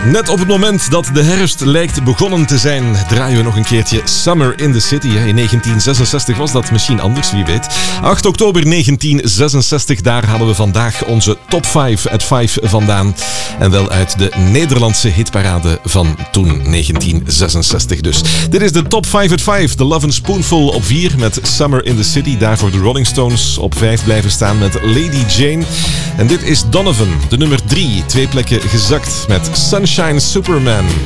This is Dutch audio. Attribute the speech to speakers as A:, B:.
A: Net op het moment dat de herfst lijkt begonnen te zijn, draaien we nog een keertje Summer in the City. In 1966 was dat misschien anders, wie weet. 8 oktober 1966, daar hadden we vandaag onze top 5 at 5 vandaan. En wel uit de Nederlandse hitparade van toen, 1966 dus. Dit is de top 5 at 5. The Love and Spoonful op 4 met Summer in the City. Daarvoor de Rolling Stones op 5 blijven staan met Lady Jane. En dit is Donovan, de nummer 3. 2 plekken gezakt met Sunshine Superman.